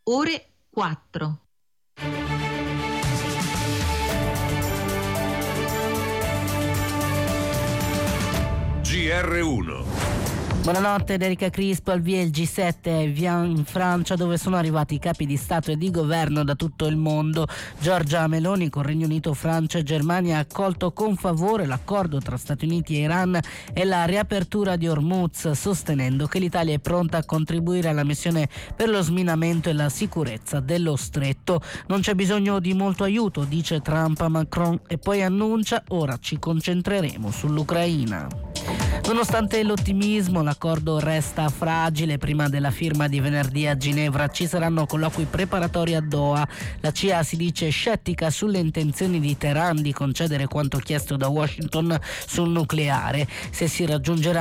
ore 4. GR1. Buonanotte da Erika Crispo, al via il G7 via in Francia, dove sono arrivati i capi di Stato e di governo da tutto il mondo. Giorgia Meloni con Regno Unito, Francia e Germania ha accolto con favore l'accordo tra Stati Uniti e Iran e la riapertura di Hormuz, sostenendo che l'Italia è pronta a contribuire alla missione per lo sminamento e la sicurezza dello stretto. Non c'è bisogno di molto aiuto, dice Trump a Macron, e poi annuncia: ora ci concentreremo sull'Ucraina. Nonostante l'ottimismo, l'accordo resta fragile. Prima della firma di venerdì a Ginevra ci saranno colloqui preparatori a Doha. La CIA si dice scettica sulle intenzioni di Teheran di concedere quanto chiesto da Washington sul nucleare. Se si raggiungerà